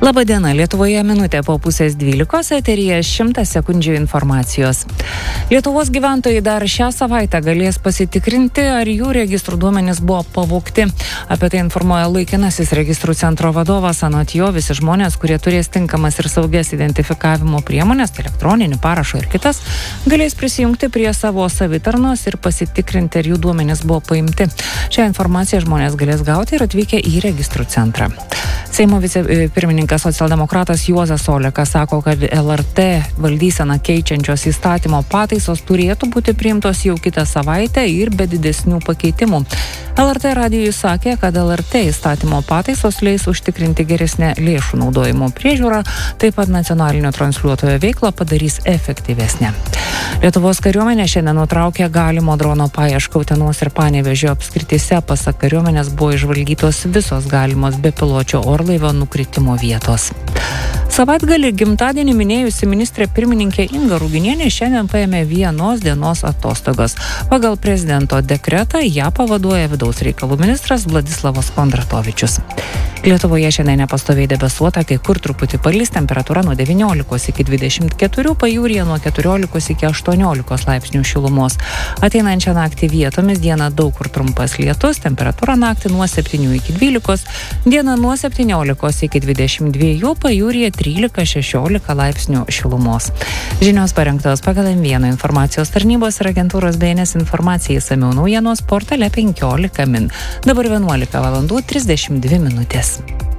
Labadiena, Lietuvoje minutė po pusės 12, eteryje 100 sekundžių informacijos. Lietuvos gyventojai dar šią savaitę galės pasitikrinti, ar jų registrų duomenys buvo pavogti. Apie tai informuoja laikinasis registrų centro vadovas. Anot jo, visi žmonės, kurie turės tinkamas ir saugias identifikavimo priemonės, elektroninį parašą ir kitas, galės prisijungti prie savo savitarnos ir pasitikrinti, ar jų duomenys buvo paimti. Šią informaciją žmonės galės gauti ir atvykę į registrų centrą. Seimo vicepirmininkas socialdemokratas Juozas Olekas sako, kad LRT valdyseną keičiančios įstatymo pataisos turėtų būti priimtos jau kitą savaitę ir be didesnių pakeitimų. LRT radijui sakė, kad LRT įstatymo pataisos leis užtikrinti geresnę lėšų naudojimo priežiūrą, taip pat nacionalinio transliuotojo veiklą padarys efektyvesnę. Lietuvos kariuomenė šiandien nutraukė galimo drono paiešką Utenos ir Panevėžio apskrityse. Pasak kariuomenės buvo išžvalgytos visos galimos bepiločio orlaivio nukritimo vietos. Savaitgalį gimtadienį minėjusi ministrė pirmininkė Inga Ruginienė šiandien paėmė vienos dienos atostogas. Pagal prezidento dekretą ją pavaduoja vidaus reikalų ministras Vladislavas Kondratovičius. Lietuvoje šiandien nepastoviai debesuota, kai kur truputį palis, temperatūra nuo 19 iki 24, pajūryje nuo 14 iki 18 laipsnių šilumos. Ateinančią naktį vietomis dieną daug kur trumpas lietus, temperatūra naktį nuo 7 iki 12, diena nuo 17 iki 22, pajūryje 13-16 laipsnių šilumos. Žinios parengtos pagal M1 informacijos tarnybos ir agentūros BNS informacijai, išsamiau naujienos portale 15 min. Dabar 11:32 minutės.